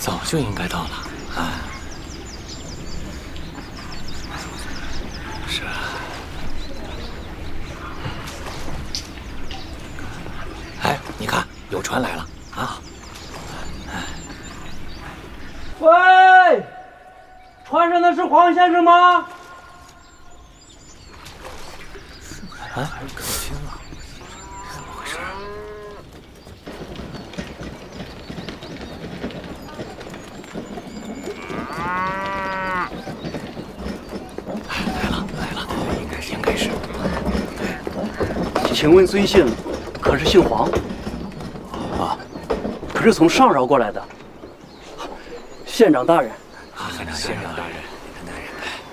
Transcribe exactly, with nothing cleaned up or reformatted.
早就应该到了啊。是啊。哎，你看，有船来了啊！ 喂，船上的是黄先生吗？ 啊，可亲了，怎么回事？来了来了，应该是应该是。 请问尊姓？可是姓黄？啊，可是从上饶过来的。县长大人。 啊，县长县长。